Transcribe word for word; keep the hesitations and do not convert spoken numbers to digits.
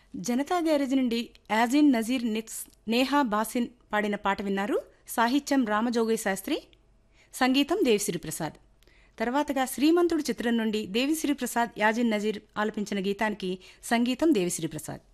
Janata garage నుండి Yazin Nazir నిక్స్ Neha basin పాడిన పాట విన్నారు. సాహిత్యం రామజోగయ్య శాస్త్రి, సంగీతం దేవిశ్రీ ప్రసాద్. తర్వాతగా శ్రీమంతుడు చిత్రం నుండి దేవిశ్రీ ప్రసాద్, యాజిన్ నజీర్ ఆలపించిన గీతానికి సంగీతం దేవిశ్రీ ప్రసాద్.